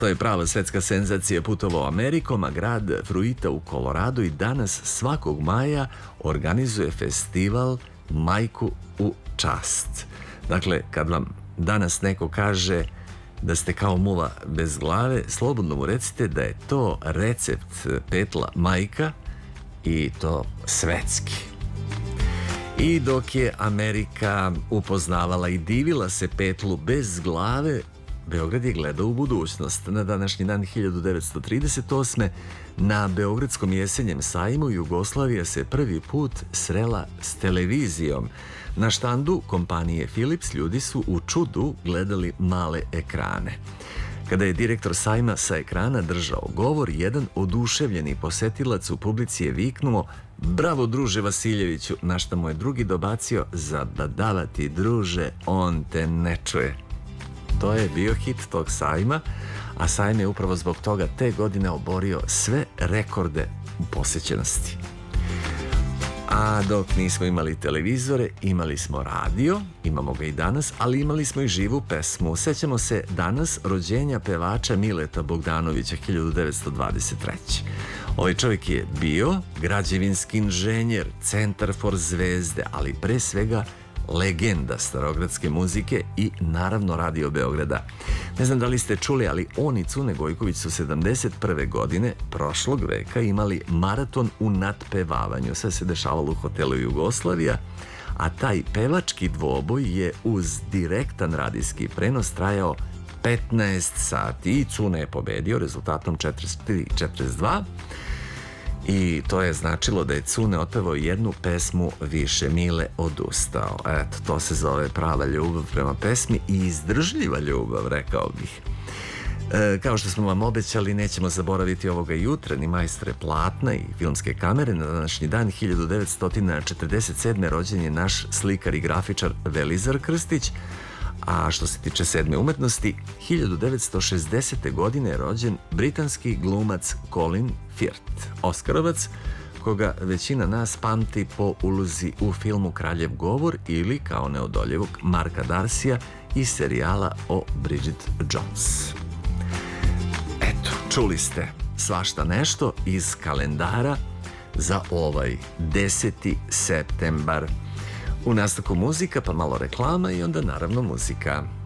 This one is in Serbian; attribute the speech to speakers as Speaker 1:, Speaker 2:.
Speaker 1: To je prava svetska senzacija, putovao Amerikom, a grad Fruita u Koloradu i danas svakog maja organizuje festival Majku u čast. Dakle, kad vam danas neko kaže da ste kao muva bez glave, slobodno mu recite da je to recept petla majka i to svetski. I dok je Amerika upoznavala i divila se petlu bez glave, Beograd je gledao u budućnost. Na današnji dan 1938. na Beogradskom jesenjem sajmu Jugoslavija se prvi put srela s televizijom. Na štandu kompanije Philips ljudi su u čudu gledali male ekrane. Kada je direktor sajma sa ekrana držao govor, jedan oduševljeni posetilac u publici je viknuo: "Bravo, druže Vasiljeviću", na šta mu je drugi dobacio: "Zabadavati, druže, on te ne čuje." To je bio hit tog sajma, a sajm je upravo zbog toga te godine oborio sve rekorde u posećenosti. A dok nismo imali televizore, imali smo radio, imamo ga i danas, ali imali smo i živu pesmu. Sećamo se danas rođenja pevača Mileta Bogdanovića 1923. Ovaj čovjek je bio građevinski inženjer, centar for zvezde, ali pre svega legenda starogradske muzike i naravno Radio Beograda. Ne znam da li ste čuli, ali on i Cune Gojković su 71. godine prošlog veka imali maraton u nadpevavanju. Sve se dešavalo u hotelu Jugoslavija, a taj pevački dvoboj je uz direktan radijski prenos trajao 15 sati i Cune je pobedio rezultatom 43-42. I to je značilo da je Cune otpevao jednu pesmu više, Mile odustao. Eto, to se zove prava ljubav prema pesmi i izdržljiva ljubav, rekao bih. Kao što smo vam obećali, nećemo zaboraviti ovoga jutra ni majstore platna i filmske kamere. Na današnji dan 1947. rođen je naš slikar i grafičar Velizar Krstić, a što se tiče sedme umetnosti, 1960. godine je rođen britanski glumac Colin Firth, Oskarovac, koga većina nas pamti po ulozi u filmu Kraljev govor ili kao neodoljevog Marka Darsija iz serijala o Bridget Jones. Eto, čuli ste svašta nešto iz kalendara za ovaj 10. septembar. U nastavku muzika, pa malo reklama i onda naravno muzika.